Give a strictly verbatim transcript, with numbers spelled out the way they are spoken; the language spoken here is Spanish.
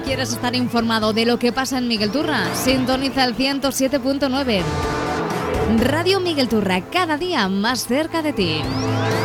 ¿Quieres estar informado de lo que pasa en Miguel Turra? Sintoniza el ciento siete punto nueve. Radio Miguel Turra, cada día más cerca de ti.